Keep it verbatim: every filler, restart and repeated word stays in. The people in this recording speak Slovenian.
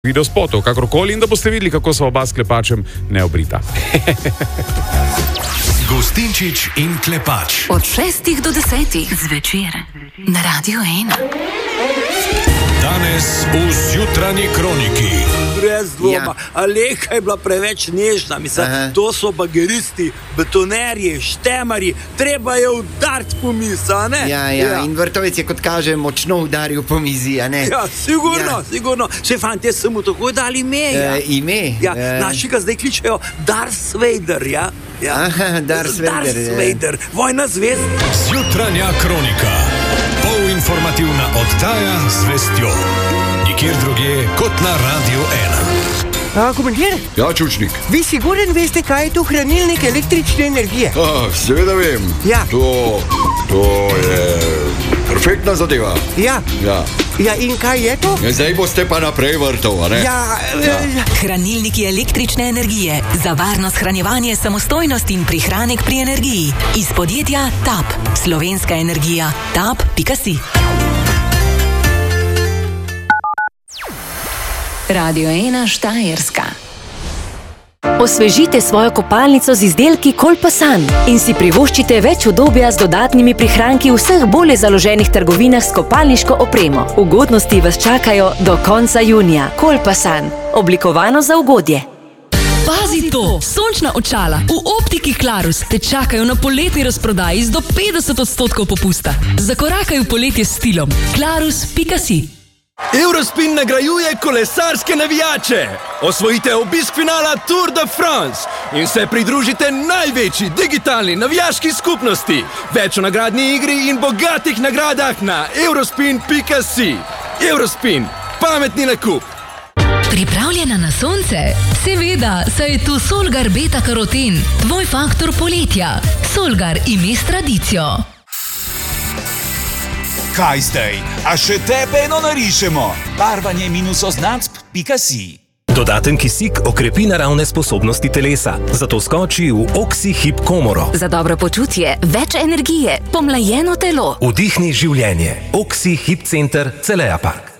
video spotov, kakorkoli, in da boste videli, kako so oba s Klepačem neobrita. Gostinčič in Klepač. Od šestih do desetih zvečer na Radio ena. Danes v Zjutranji kroniki. Brez dvoma. Ja. Alenka je bila preveč nežna. Mislim, to so bageristi, betonerji, štemarji. Treba je udariti po mizi, a ne? Ja, ja, ja. In Vrtovec je, kot kaže, močno udaril po mizi, a ne? Ja, sigurno, ja. sigurno. Še fantje so mu takoj dali ime. Ja. E, ime? Ja, e... naši ga zdaj kličejo Darth Vader, ja? ja. Aha, Darth Vader. Darth Vader. Vojna zvezd. Zjutranja kronika. Polinformativna oddaja z vestjo. Nikjer drugje kot na Radio ena. A, komandir? Ja, Čučnik. Vi siguren veste, kaj je to hranilnik električne energije? A, seveda vem. Ja. To, to je perfektna zadeva. Ja. Ja. Ja, in kaj je to? Ja, zdaj boste pa naprej vrtov, a ne? Ja, ja. Hranilniki električne energije. Za varno shranjevanje, samostojnost in prihranek pri energiji. Iz podjetja TAP. Slovenska energija. tap pika si. Radio ena Štajerska. Osvežite svojo kopalnico z izdelki Kolpasan in si privoščite več udobja z dodatnimi prihranki v vseh bolje založenih trgovinah s kopalniško opremo. Ugodnosti vas čakajo do konca junija. Kolpasan. Oblikovano za ugodje. Pazi to! Sončna očala v optiki Clarus te čakajo na poletni razprodaji z do petdeset odstotkov popusta. Zakorakaj v poletje s stilom. Clarus pika si. Eurospin nagrajuje kolesarske navijače. Osvojite obisk finala Tour de France in se pridružite največji digitalni navijaški skupnosti. Več o nagradni igri in bogatih nagradah na eurospin pika si. Eurospin. Pametni nakup. Pripravljena na sonce? Seveda, saj je tu Solgar Beta Karoten, tvoj faktor poletja. Solgar ime s tradicijo. Kaj zdaj? A še tebe eno narišemo? Barvanje minus oznacb pika si. Dodaten kisik okrepi naravne sposobnosti telesa, zato skoči v Oxi-Hip komoro. Za dobro počutje, več energije, pomlajeno telo. Vdihni življenje. Oxi-Hip center Celeja Park.